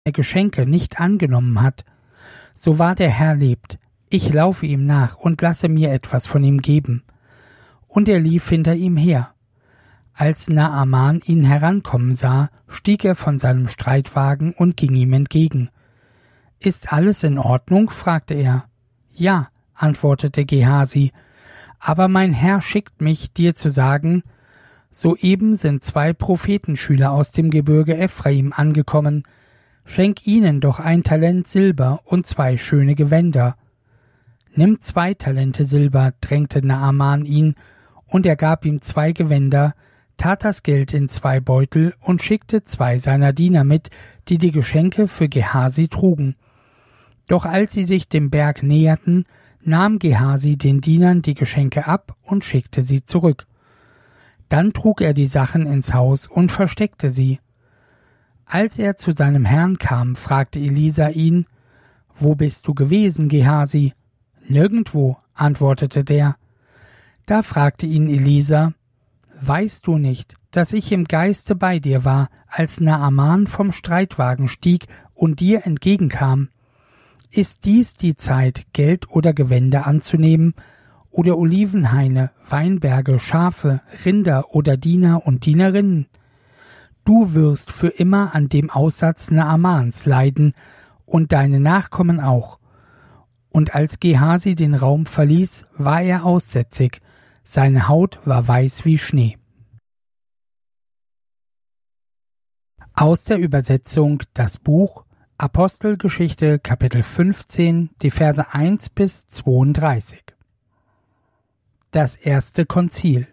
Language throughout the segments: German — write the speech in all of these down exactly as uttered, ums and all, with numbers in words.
Geschenke nicht angenommen hat. So wahr der Herr lebt, ich laufe ihm nach und lasse mir etwas von ihm geben. Und er lief hinter ihm her. Als Naaman ihn herankommen sah, stieg er von seinem Streitwagen und ging ihm entgegen. »Ist alles in Ordnung?« fragte er. »Ja«, antwortete Gehasi, »aber mein Herr schickt mich, dir zu sagen, soeben sind zwei Prophetenschüler aus dem Gebirge Ephraim angekommen. Schenk ihnen doch ein Talent Silber und zwei schöne Gewänder.« »Nimm zwei Talente Silber«, drängte Naaman ihn, und er gab ihm zwei Gewänder, tat das Geld in zwei Beutel und schickte zwei seiner Diener mit, die die Geschenke für Gehasi trugen. Doch als sie sich dem Berg näherten, nahm Gehasi den Dienern die Geschenke ab und schickte sie zurück. Dann trug er die Sachen ins Haus und versteckte sie. Als er zu seinem Herrn kam, fragte Elisa ihn, »Wo bist du gewesen, Gehasi?« »Nirgendwo«, antwortete der. Da fragte ihn Elisa, »Weißt du nicht, dass ich im Geiste bei dir war, als Naaman vom Streitwagen stieg und dir entgegenkam? Ist dies die Zeit, Geld oder Gewänder anzunehmen, oder Olivenhaine, Weinberge, Schafe, Rinder oder Diener und Dienerinnen? Du wirst für immer an dem Aussatz Naamans leiden und deine Nachkommen auch.« Und als Gehasi den Raum verließ, war er aussätzig, seine Haut war weiß wie Schnee. Aus der Übersetzung Das Buch Apostelgeschichte Kapitel fünfzehn, die Verse eins bis zweiunddreißig. Das erste Konzil.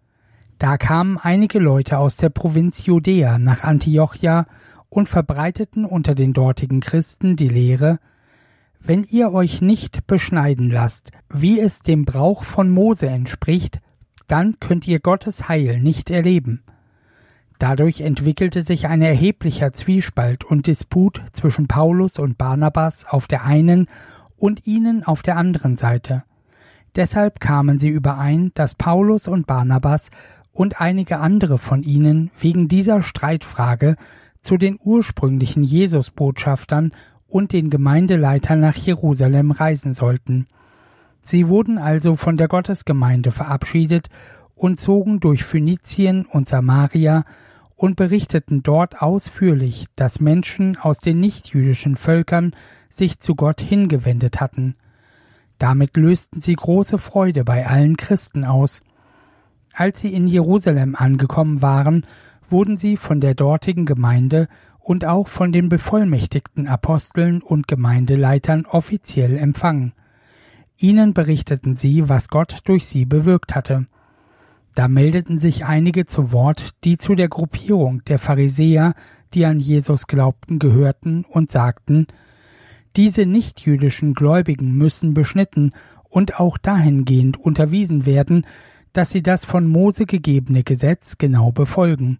Da kamen einige Leute aus der Provinz Judäa nach Antiochia und verbreiteten unter den dortigen Christen die Lehre: Wenn ihr euch nicht beschneiden lasst, wie es dem Brauch von Mose entspricht, dann könnt ihr Gottes Heil nicht erleben. Dadurch entwickelte sich ein erheblicher Zwiespalt und Disput zwischen Paulus und Barnabas auf der einen und ihnen auf der anderen Seite. Deshalb kamen sie überein, dass Paulus und Barnabas und einige andere von ihnen wegen dieser Streitfrage zu den ursprünglichen Jesusbotschaftern und den Gemeindeleitern nach Jerusalem reisen sollten. Sie wurden also von der Gottesgemeinde verabschiedet und zogen durch Phönizien und Samaria und berichteten dort ausführlich, dass Menschen aus den nichtjüdischen Völkern sich zu Gott hingewendet hatten. Damit lösten sie große Freude bei allen Christen aus. Als sie in Jerusalem angekommen waren, wurden sie von der dortigen Gemeinde und auch von den bevollmächtigten Aposteln und Gemeindeleitern offiziell empfangen. Ihnen berichteten sie, was Gott durch sie bewirkt hatte. Da meldeten sich einige zu Wort, die zu der Gruppierung der Pharisäer, die an Jesus glaubten, gehörten und sagten: Diese nichtjüdischen Gläubigen müssen beschnitten und auch dahingehend unterwiesen werden, dass sie das von Mose gegebene Gesetz genau befolgen.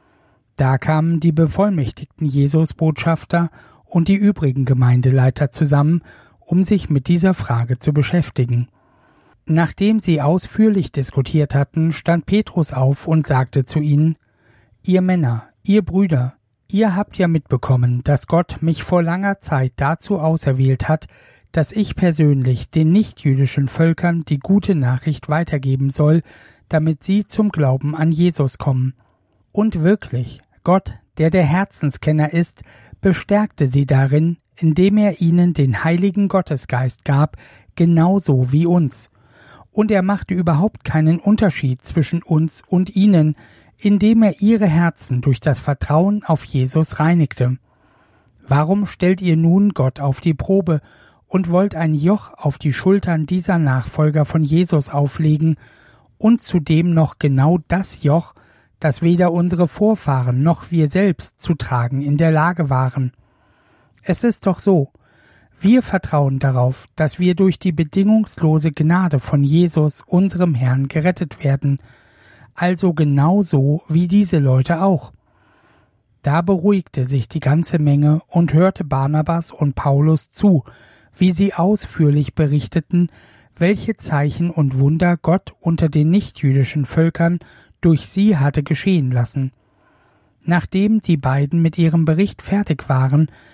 Da kamen die bevollmächtigten Jesusbotschafter und die übrigen Gemeindeleiter zusammen, um sich mit dieser Frage zu beschäftigen. Nachdem sie ausführlich diskutiert hatten, stand Petrus auf und sagte zu ihnen: Ihr Männer, ihr Brüder, ihr habt ja mitbekommen, dass Gott mich vor langer Zeit dazu auserwählt hat, dass ich persönlich den nichtjüdischen Völkern die gute Nachricht weitergeben soll, damit sie zum Glauben an Jesus kommen. Und wirklich, Gott, der der Herzenskenner ist, bestärkte sie darin, indem er ihnen den heiligen Gottesgeist gab, genauso wie uns. Und er machte überhaupt keinen Unterschied zwischen uns und ihnen, indem er ihre Herzen durch das Vertrauen auf Jesus reinigte. Warum stellt ihr nun Gott auf die Probe und wollt ein Joch auf die Schultern dieser Nachfolger von Jesus auflegen und zudem noch genau das Joch, das weder unsere Vorfahren noch wir selbst zu tragen in der Lage waren? Es ist doch so, wir vertrauen darauf, dass wir durch die bedingungslose Gnade von Jesus, unserem Herrn, gerettet werden, also genauso wie diese Leute auch. Da beruhigte sich die ganze Menge und hörte Barnabas und Paulus zu, wie sie ausführlich berichteten, welche Zeichen und Wunder Gott unter den nichtjüdischen Völkern durch sie hatte geschehen lassen. Nachdem die beiden mit ihrem Bericht fertig waren,